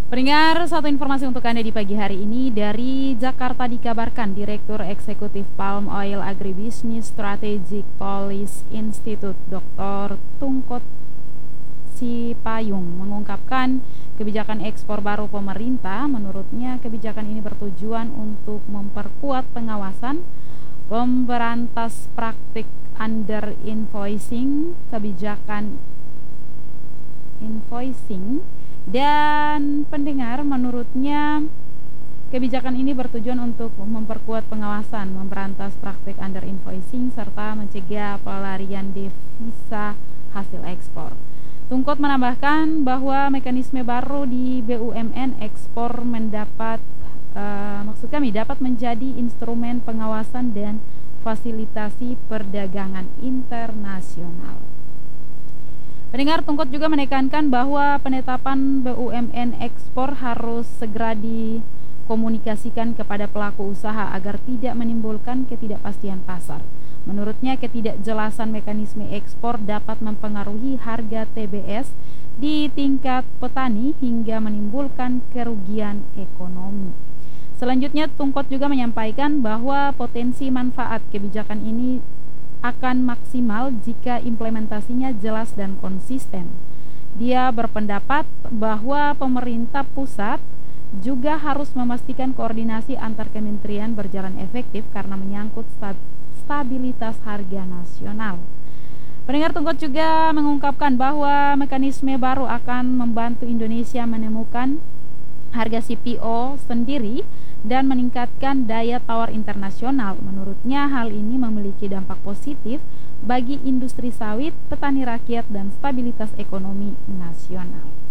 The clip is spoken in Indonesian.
Pendengar, satu informasi untuk Anda di pagi hari ini dari Jakarta dikabarkan Direktur Eksekutif Palm Oil Agribisnis Strategic Policy Institute Dr. Tungkot Sipayung mengungkapkan kebijakan ekspor baru pemerintah. Menurutnya kebijakan ini bertujuan untuk memperkuat pengawasan, memberantas praktik under invoicing, kebijakan invoicing. Dan pendengar, menurutnya kebijakan ini bertujuan untuk memperkuat pengawasan, memberantas praktik under invoicing, serta mencegah pelarian devisa hasil ekspor. Tungkot menambahkan bahwa mekanisme baru di BUMN ekspor dapat menjadi instrumen pengawasan dan fasilitasi perdagangan internasional. Pendengar, Tungkot juga menekankan bahwa penetapan BUMN ekspor harus segera dikomunikasikan kepada pelaku usaha agar tidak menimbulkan ketidakpastian pasar. Menurutnya, ketidakjelasan mekanisme ekspor dapat mempengaruhi harga TBS di tingkat petani hingga menimbulkan kerugian ekonomi. Selanjutnya, Tungkot juga menyampaikan bahwa potensi manfaat kebijakan ini akan maksimal jika implementasinya jelas dan konsisten. Dia berpendapat bahwa pemerintah pusat juga harus memastikan koordinasi antar kementerian berjalan efektif karena menyangkut stabilitas harga nasional. Pendengar, Tungkot juga mengungkapkan bahwa mekanisme baru akan membantu Indonesia menemukan harga CPO sendiri dan meningkatkan daya tawar internasional. Menurutnya hal ini memiliki dampak positif bagi industri sawit, petani rakyat, dan stabilitas ekonomi nasional.